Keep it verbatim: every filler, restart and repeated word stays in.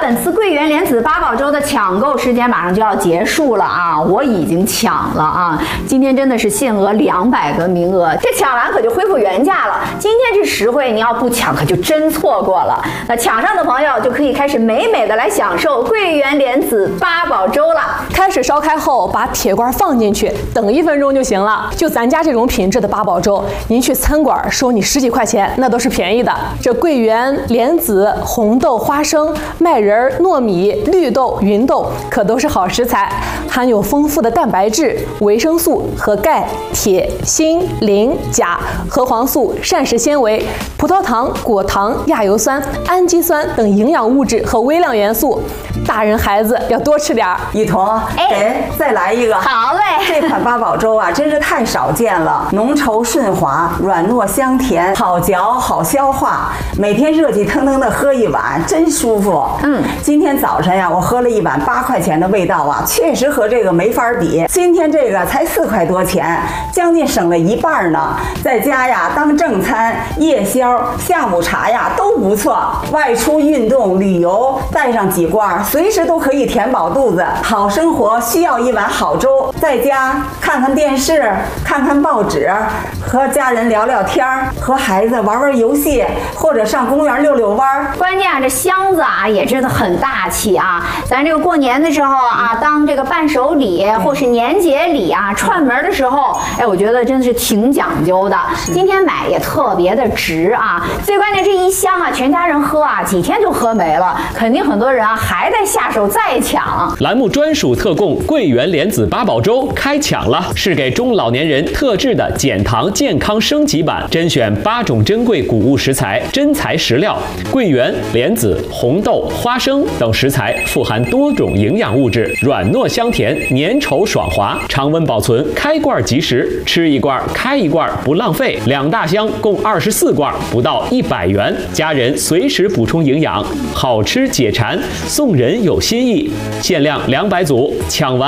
本次桂圆莲子八宝粥的抢购时间马上就要结束了啊！我已经抢了啊！今天真的是限额两百个名额，这抢完可就恢复原价了。今天是实惠，你要不抢可就真错过了。那抢上的朋友就可以开始美美的来享受桂圆莲子八宝粥了。 开水烧开后，把铁罐放进去，等一分钟就行了。就咱家这种品质的八宝粥，您去餐馆收你十几块钱，那都是便宜的。这桂圆、莲子、红豆、花生、麦仁、糯米、绿豆、芸豆可都是好食材，含有丰富的蛋白质、维生素和钙、铁、锌、磷、钾、核黄素、膳食纤维、葡萄糖、果糖、亚油酸、氨基酸等营养物质和微量元素。大人孩子要多吃点儿。 一彤，哎，再来一个。 好嘞。 这款八宝粥啊，真是太少见了，浓稠顺滑，软糯香甜，好嚼好消化。每天热气腾腾的喝一碗，真舒服。嗯，今天早晨呀，我喝了一碗八块钱的味道啊，确实和这个没法比。今天这个才四块多钱，将近省了一半呢。在家呀，当正餐、夜宵、下午茶呀都不错。外出运动、旅游，带上几罐，随时都可以填饱肚子。好生活需要一碗好粥，在家看看电视，看看报纸，和家人聊聊天，和孩子玩玩游戏，或者上公园溜溜弯。 关键啊，这箱子啊也真的很大气啊！咱这个过年的时候啊，当这个伴手礼或是年节礼啊，串门的时候，哎，我觉得真的是挺讲究的。今天买也特别的值啊！最关键这一箱啊，全家人喝啊，几天就喝没了，肯定很多人啊还在下手再抢。 栏目专属特供桂圆莲子八宝粥开抢了，是给中老年人特制的减糖健康升级版，甄选八种珍贵谷物食材、真材实料，桂圆、莲子、红豆、花生等食材富含多种营养物质，软糯香甜，粘稠爽滑，常温保存，开罐即食，吃一罐开一罐不浪费。两大箱共二十四罐，不到一百元，家人随时补充营养，好吃解馋，送人有新意。限量两百组，抢完